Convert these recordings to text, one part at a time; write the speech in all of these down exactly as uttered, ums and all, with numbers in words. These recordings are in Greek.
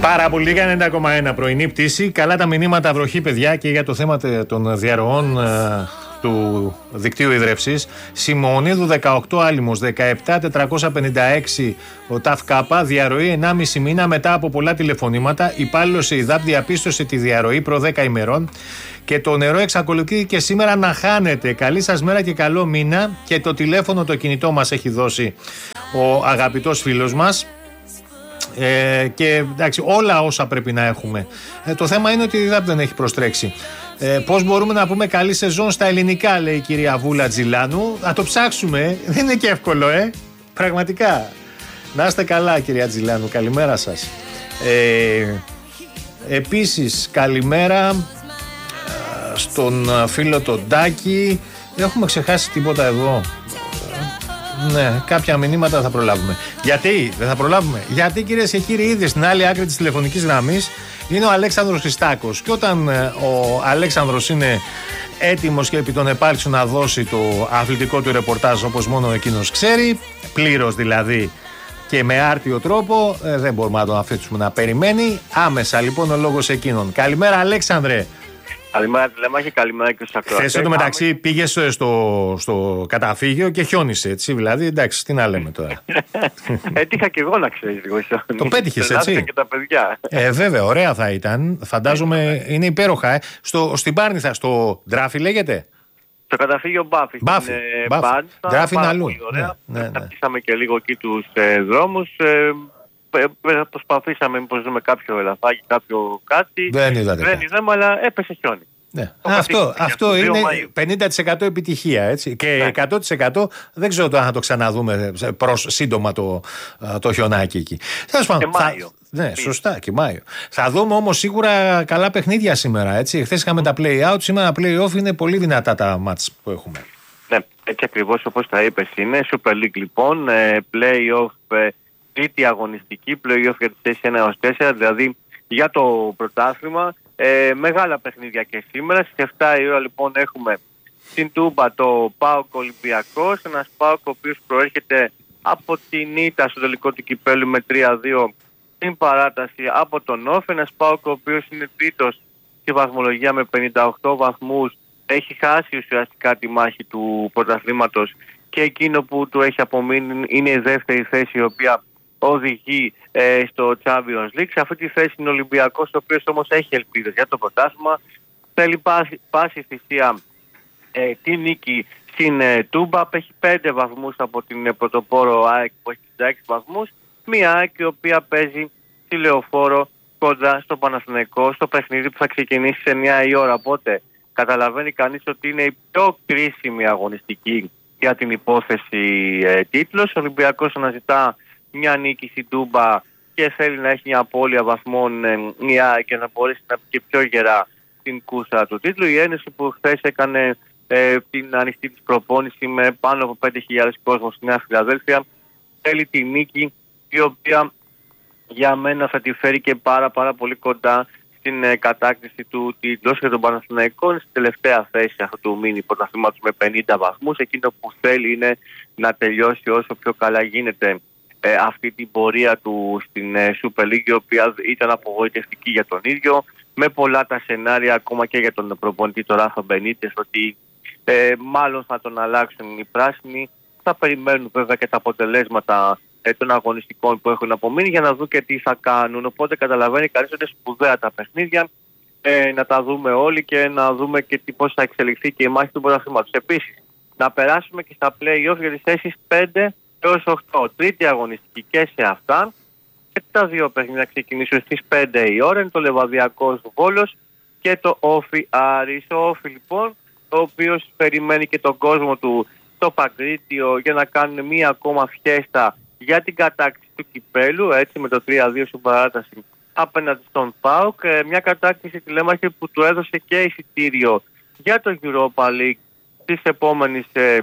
Πάρα πολύ, ενενήντα κόμμα ένα πρωινή πτήση. Καλά τα μηνύματα, βροχή παιδιά, και για το θέμα των διαρροών ε, του δικτύου ίδρευσης. Σιμεωνίδου δεκαοκτώ, Άλυμος δεκαεπτά τετρακόσια πενήντα έξι ο ΤΑΦΚΑΠΑ, διαρροή ενάμιση μήνα μετά από πολλά τηλεφωνήματα. Υπάλληλος η ΕΙΔΑΠ διαπίστωσε τη διαρροή προ δέκα ημερών και το νερό εξακολουθεί και σήμερα να χάνεται. Καλή σας μέρα και καλό μήνα. Και το τηλέφωνο το κινητό μας έχει δώσει ο αγαπητός φίλος μας. Ε, και εντάξει, όλα όσα πρέπει να έχουμε. Ε, το θέμα είναι ότι η ΕΙΔΑΠ δεν έχει προστρέξει. Ε, πώς μπορούμε να πούμε καλή σεζόν στα ελληνικά, λέει η κυρία Βούλα Τζιλάνου. Να το ψάξουμε, δεν είναι και εύκολο, ε. Πραγματικά. Να είστε καλά, κυρία Τζιλάνου, καλημέρα σας. Ε, επίσης, καλημέρα στον φίλο τον Τάκη. Έχουμε ξεχάσει τίποτα εδώ? Ναι, κάποια μηνύματα θα προλάβουμε. Γιατί δεν θα προλάβουμε? Γιατί, κυρίες και κύριοι, ήδη στην άλλη άκρη της τηλεφωνικής γραμμής είναι ο Αλέξανδρος Χριστάκος. Και όταν ο Αλέξανδρος είναι έτοιμος και επί των επάρξεων να δώσει το αθλητικό του ρεπορτάζ όπως μόνο εκείνος ξέρει, πλήρως δηλαδή και με άρτιο τρόπο, ε, δεν μπορούμε να τον αφήσουμε να περιμένει. Άμεσα λοιπόν ο λόγος εκείνον. Καλημέρα, Αλέξανδρε. Καλημέρα, Τηλεμάχη, καλημέρα και στους ακροατές. Θες εντωμεταξύ πήγες στο, στο καταφύγιο και χιόνισε, έτσι, δηλαδή, εντάξει, τι να λέμε τώρα. Έτυχα και εγώ να ξέρεις λίγο. Το πέτυχες, έτσι. Και τα παιδιά. Ε, βέβαια, ωραία θα ήταν. Φαντάζομαι είναι υπέροχα. Ε. Στο, στην Πάρνηθα, στο Ντράφι λέγεται. Στο καταφύγιο Μπάφι. Μπάφι. Ντράφι είναι αλλού. Ναι, ναι, ναι. Πατήσαμε και λίγο εκεί τους ε, δρόμους. Ε, προσπαθήσαμε μήπως δούμε κάποιο ελαφάκι, κάποιο κάτι. Δεν είδατε. Δεν είδαμε, αλλά έπεσε χιόνι. Ναι. Αυτό, αυτό είναι πενήντα τοις εκατό επιτυχία, έτσι. Και ναι. εκατό τοις εκατό δεν ξέρω αν θα το ξαναδούμε προς σύντομα το, το χιονάκι εκεί. Και Μάιο. Ναι, σωστά, και Μάιο. Θα δούμε όμως σίγουρα καλά παιχνίδια σήμερα, έτσι. Χθες είχαμε mm. τα play-out, σήμερα τα play-off, είναι πολύ δυνατά τα μάτς που έχουμε. Ναι, έτσι ακριβώς όπως τα είπες είναι. Super League λοιπόν, play-off, τρίτη αγωνιστική, play-off για τις θέσεις ένα έως τέσσερα, δηλαδή για το πρωτάθλημα. Ε, μεγάλα παιχνίδια και σήμερα. Στις εφτά η ώρα λοιπόν έχουμε στην Τούμπα το ΠΑΟΚ Ολυμπιακός. Ένας ΠΑΟΚ ο οποίος προέρχεται από την ήττα στο τελικό του κυπέλλου με τρία δύο στην παράταση από τον Όφη. Ένας ΠΑΟΚ ο οποίος είναι τρίτος στη βαθμολογία με πενήντα οκτώ βαθμούς. Έχει χάσει ουσιαστικά τη μάχη του πρωταθλήματος και εκείνο που του έχει απομείνει είναι η δεύτερη θέση, η οποία οδηγεί ε, στο Champions League. Σε αυτή τη θέση είναι ο Ολυμπιακός, ο οποίος όμως έχει ελπίδες για το πρωτάθλημα. Θέλει πάση, πάση θυσία ε, τη νίκη στην ε, Τούμπα. Έχει πέντε βαθμούς από την ε, πρωτοπόρο ΑΕΚ που έχει εξήντα έξι βαθμούς. Μία ΑΕΚ η οποία παίζει στη Λεωφόρο κοντά στο Παναθηναϊκό, στο παιχνίδι που θα ξεκινήσει σε εννιά η ώρα. Οπότε καταλαβαίνει κανείς ότι είναι η πιο κρίσιμη αγωνιστική για την υπόθεση ε, τίτλος. Ο Ολυμπιακός αναζητά μια νίκη στην Τούμπα και θέλει να έχει μια απώλεια βαθμών ε, μια, και να μπορέσει να πει και πιο γερά την κούρσα του τίτλου. Η Ένωση που χθες έκανε ε, την ανοιχτή της προπόνηση με πάνω από πέντε χιλιάδες κόσμο στη Νέα Φιλαδέλφια θέλει τη νίκη, η οποία για μένα θα τη φέρει και πάρα πάρα πολύ κοντά στην ε, κατάκτηση του τίτλου. Και τον Παναθηναϊκό είναι στη τελευταία θέση αυτού του μίνι πρωταθλήματος με πενήντα βαθμούς. Εκείνο που θέλει είναι να τελειώσει όσο πιο καλά γίνεται Ε, αυτή την πορεία του στην ε, Super League, η οποία ήταν απογοητευτική για τον ίδιο, με πολλά τα σενάρια ακόμα και για τον προπονητή τον Ράφα Μπενίτες, ότι ε, μάλλον θα τον αλλάξουν οι πράσινοι. Θα περιμένουν βέβαια και τα αποτελέσματα ε, των αγωνιστικών που έχουν απομείνει για να δουν και τι θα κάνουν. Οπότε καταλαβαίνει κανείς ότι είναι σπουδαία τα παιχνίδια, ε, να τα δούμε όλοι και να δούμε και τι, πώς θα εξελιχθεί και η μάχη του πρωταθλήματος. Επίσης, να περάσουμε και στα play-off για τις θέσεις πέντε έως οκτώ. Τρίτη αγωνιστική και σε αυτά. Και τα δύο παιχνίδια ξεκινήσουν στις πέντε η ώρα. Είναι το Λεβαδιακός Βόλος και το Όφι Άρης. Ο Όφι λοιπόν, ο οποίος περιμένει και τον κόσμο του στο Παγκρίτιο για να κάνουν μία ακόμα φιέστα για την κατάκτηση του κυπέλου, έτσι με το τρία δύο στην παράταση απέναντι στον ΠΑΟΚ. Μια κατάκτηση, Τηλέμαχη, που του έδωσε και εισιτήριο για το Europa League της επόμενης ε,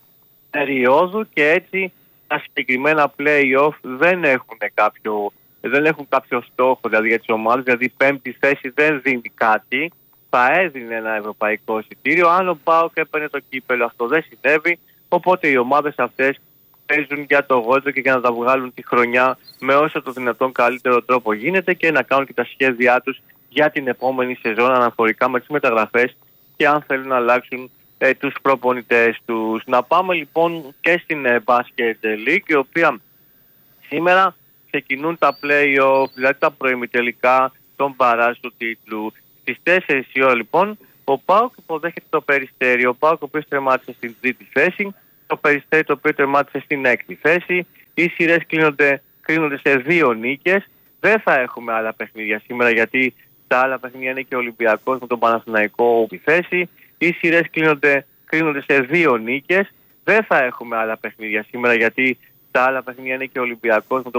περίοδου, και έτσι τα συγκεκριμένα play-off δεν έχουν κάποιο, δεν έχουν κάποιο στόχο δηλαδή για τις ομάδες, δηλαδή η πέμπτη θέση δεν δίνει κάτι, θα έδινε ένα ευρωπαϊκό εισιτήριο. Αν ο ΠΑΟΚ έπαιρνε το κύπελο, αυτό δεν συνέβη, οπότε οι ομάδες αυτές παίζουν για το γόντρο και για να τα βγάλουν τη χρονιά με όσο το δυνατόν καλύτερο τρόπο γίνεται και να κάνουν και τα σχέδιά τους για την επόμενη σεζόν αναφορικά με τις μεταγραφές και αν θέλουν να αλλάξουν ε, τους προπονητές τους. Να πάμε λοιπόν και στην ε, Basket League, η οποία σήμερα ξεκινούν τα play-off, δηλαδή τα προημιτελικά των παρά του τίτλου. Στις τέσσερις η ώρα λοιπόν ο ΠΑΟΚ υποδέχεται το Περιστέρι. Ο ΠΑΟΚ ο οποίος τερμάτισε στην τρίτη θέση, το Περιστέρι το οποίο τερμάτισε στην έκτη θέση. Οι σειρές κλείνονται, κλείνονται σε δύο νίκες. Δεν θα έχουμε άλλα παιχνίδια σήμερα γιατί τα άλλα παιχνίδια είναι και ο Ολυμπιακός με τον Παναθηναϊκό στη θέση. Οι σειρές κλείνονται, κλείνονται σε δύο νίκες. Δεν θα έχουμε άλλα παιχνίδια σήμερα γιατί τα άλλα παιχνίδια είναι και ο Ολυμπιακός με τον